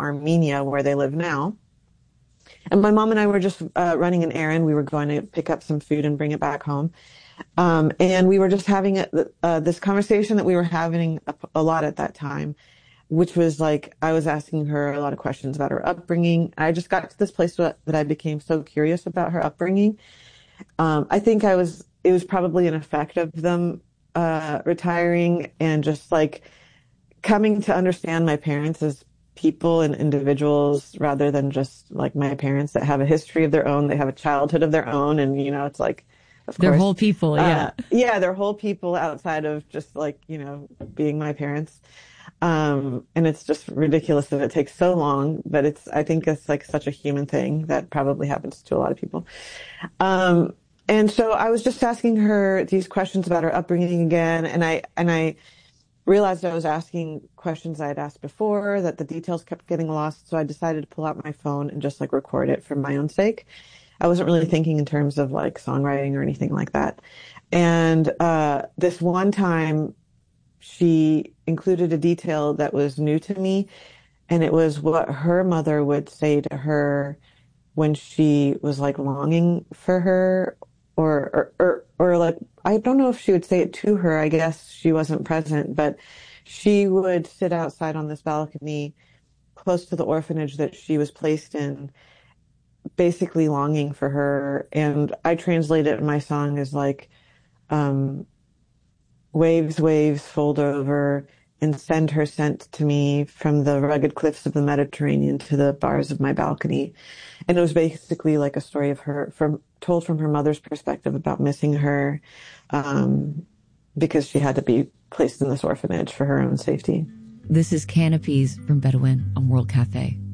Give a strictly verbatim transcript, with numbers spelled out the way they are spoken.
Armenia, where they live now. And my mom and I were just uh, running an errand. We were going to pick up some food and bring it back home. Um, and we were just having a, uh, this conversation that we were having a, a lot at that time, which was like, I was asking her a lot of questions about her upbringing. I just got to this place that I became so curious about her upbringing. Um, I think I was, it was probably an effect of them uh, retiring and just like coming to understand my parents as people and individuals rather than just like my parents that have a history of their own. They have a childhood of their own. And, you know, it's like, of they're course, whole people. Yeah. Uh, yeah. They're whole people outside of just like, you know, being my parents. Um, and it's just ridiculous that it takes so long, but it's, I think it's like such a human thing that probably happens to a lot of people. Um, and so I was just asking her these questions about her upbringing again. And I, and I, realized I was asking questions I had asked before, that the details kept getting lost. So I decided to pull out my phone and just like record it for my own sake. I wasn't really thinking in terms of like songwriting or anything like that. And uh, this one time she included a detail that was new to me. And it was what her mother would say to her when she was like longing for her or, or, or, or like, I don't know if she would say it to her. I guess she wasn't present, but she would sit outside on this balcony close to the orphanage that she was placed in, basically longing for her. And I translate it in my song as like, um, waves, waves fold over and send her scent to me from the rugged cliffs of the Mediterranean to the bars of my balcony. And it was basically like a story of her from told from her mother's perspective about missing her, um, because she had to be placed in this orphanage for her own safety. This is Canopies from Bedouin on World Cafe.